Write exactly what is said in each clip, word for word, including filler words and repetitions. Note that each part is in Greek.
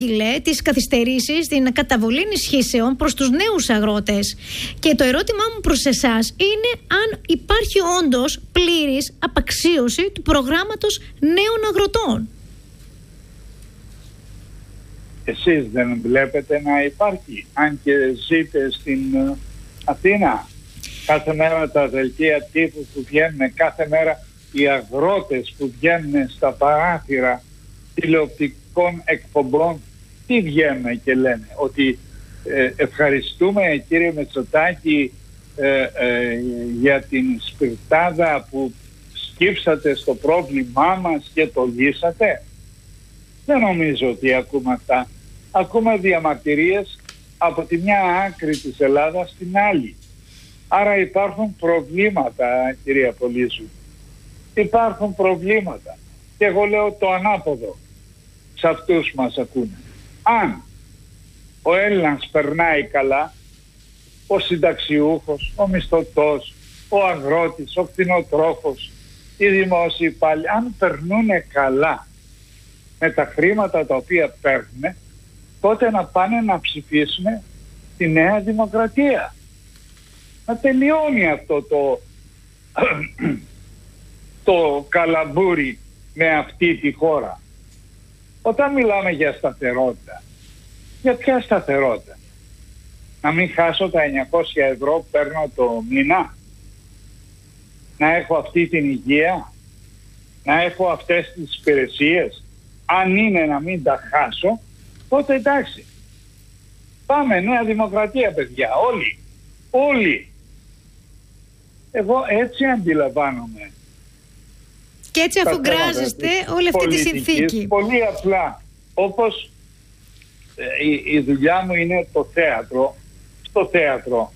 τις καθυστερήσεις στην καταβολή ενισχύσεων προς τους νέους αγρότες. Και το ερώτημά μου προς εσάς είναι αν υπάρχει όντως πλήρης απαξίωση του προγράμματος νέων αγροτών. Εσείς δεν βλέπετε να υπάρχει, αν και ζείτε στην Αθήνα? Κάθε μέρα τα δελτία τύπου που βγαίνουν, κάθε μέρα οι αγρότες που βγαίνουν στα παράθυρα τηλεοπτικών εκπομπών, τι βγαίνουν και λένε? Ότι ε, ευχαριστούμε κύριε Μητσοτάκη ε, ε, για την σπιρτάδα που σκύψατε στο πρόβλημά μας και το λύσατε. Δεν νομίζω ότι ακούμε αυτά. Ακούμε διαμαρτυρίες από τη μια άκρη της Ελλάδας στην άλλη. Άρα υπάρχουν προβλήματα, κυρία Πολύζου. Υπάρχουν προβλήματα. Και εγώ λέω το ανάποδο σε αυτούς μας ακούνε. Αν ο Έλληνας περνάει καλά, ο συνταξιούχος, ο μισθωτός, ο αγρότης, ο κτηνοτρόφος, οι δημόσιοι υπάλληλοι, αν περνούν καλά με τα χρήματα τα οποία παίρνουν, τότε να πάνε να ψηφίσουν τη Νέα Δημοκρατία. Να τελειώνει αυτό το, το καλαμπούρι με αυτή τη χώρα. Όταν μιλάμε για σταθερότητα, για ποια σταθερότητα? Να μην χάσω τα εννιακόσια ευρώ που παίρνω το μήνα? Να έχω αυτή την υγεία? Να έχω αυτές τις υπηρεσίες? Αν είναι να μην τα χάσω, τότε εντάξει. Πάμε Νέα Δημοκρατία, παιδιά, όλοι. Όλοι. Εγώ έτσι αντιλαμβάνομαι. Και έτσι αφουγκράζεστε όλη αυτή τη συνθήκη. Πολύ απλά. Όπως ε, η, η δουλειά μου είναι το θέατρο. Στο θέατρο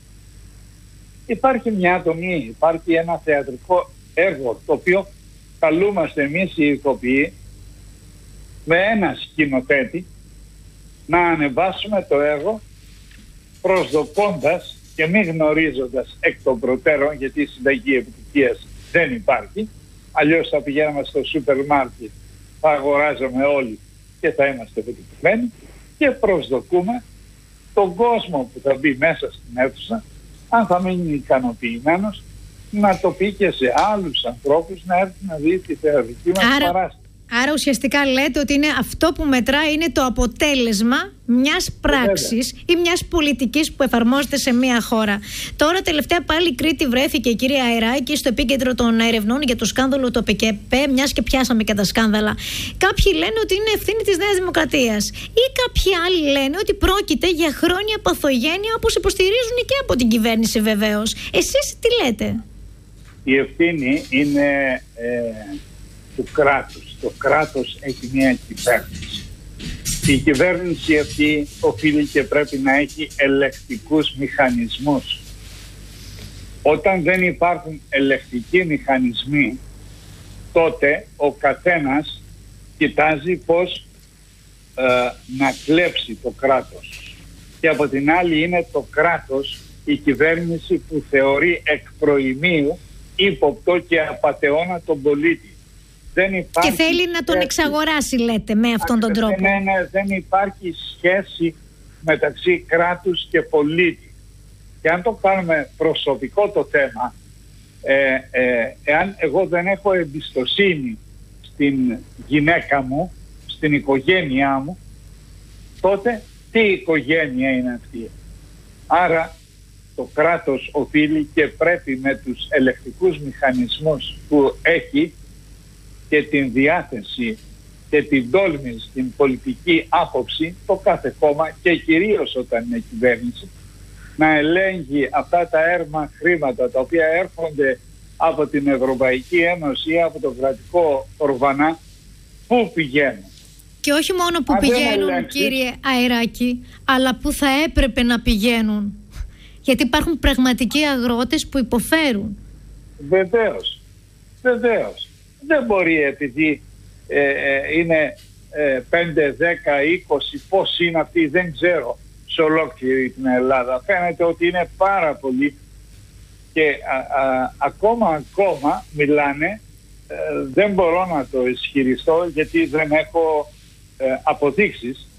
υπάρχει μια δομή, υπάρχει ένα θεατρικό έργο, το οποίο καλούμαστε εμείς οι ηθοποιοί με ένα σκηνοθέτη να ανεβάσουμε το έργο προσδοκώντας και μη γνωρίζοντας εκ των προτέρων, γιατί η συνταγή επιτυχίας δεν υπάρχει, αλλιώς θα πηγαίναμε στο σούπερ μάρκετ, θα αγοράζαμε όλοι και θα είμαστε επιτυχημένοι, και προσδοκούμε τον κόσμο που θα μπει μέσα στην αίθουσα, αν θα μείνει ικανοποιημένος, να το πει και σε άλλους ανθρώπους να έρθει να δει τη θεωρητική μας Άρα... παράσταση. Άρα ουσιαστικά λέτε ότι είναι αυτό που μετράει είναι το αποτέλεσμα μιας πράξης ή μιας πολιτικής που εφαρμόζεται σε μια χώρα. Τώρα τελευταία πάλι η Κρήτη βρέθηκε, η κυρία Αεράκη, στο επίκεντρο των ερευνών για το σκάνδαλο του ΠΚΠ, μιας και πιάσαμε και τα σκάνδαλα. Κάποιοι λένε ότι είναι ευθύνη της Νέας Δημοκρατίας, ή κάποιοι άλλοι λένε ότι πρόκειται για χρόνια παθογένεια, όπως υποστηρίζουν και από την κυβέρνηση βεβαίως. Εσείς τι λέτε? Η ευθύνη είναι ε, του κράτους. Το κράτος έχει μια κυβέρνηση. Η κυβέρνηση αυτή οφείλει και πρέπει να έχει ελεκτικούς μηχανισμούς. Όταν δεν υπάρχουν ελεκτικοί μηχανισμοί, τότε ο καθένας κοιτάζει πώς ε, να κλέψει το κράτος. Και από την άλλη είναι το κράτος, η κυβέρνηση, που θεωρεί εκ προημίου ύποπτο και απατεώνα τον πολίτη. Δεν υπάρχει και θέλει να τον σχέση, εξαγοράσει, λέτε, με αυτόν τον τρόπο. Ναι, ναι, δεν υπάρχει σχέση μεταξύ κράτους και πολίτη. Και αν το κάνουμε προσωπικό το θέμα, ε, ε, εάν εγώ δεν έχω εμπιστοσύνη στην γυναίκα μου, στην οικογένειά μου, τότε τι οικογένεια είναι αυτή? Άρα το κράτος οφείλει και πρέπει με τους ελεκτικούς μηχανισμούς που έχει και την διάθεση και την τόλμη στην πολιτική άποψη, το κάθε κόμμα, και κυρίως όταν είναι κυβέρνηση, να ελέγχει αυτά τα έρμα χρήματα τα οποία έρχονται από την Ευρωπαϊκή Ένωση ή από το κρατικό ορβανά, πού πηγαίνουν. Και όχι μόνο που Αν πηγαίνουν, ελέγξει, κύριε Αεράκη, αλλά που θα έπρεπε να πηγαίνουν. Γιατί υπάρχουν πραγματικοί αγρότες που υποφέρουν. Βεβαίως, βεβαίως. Δεν μπορεί, επειδή ε, ε, είναι ε, πέντε, δέκα, είκοσι, πώς είναι αυτοί, δεν ξέρω, σε ολόκληρη την Ελλάδα. Φαίνεται ότι είναι πάρα πολλοί και α, α, ακόμα ακόμα μιλάνε, ε, δεν μπορώ να το ισχυριστώ γιατί δεν έχω ε, αποδείξεις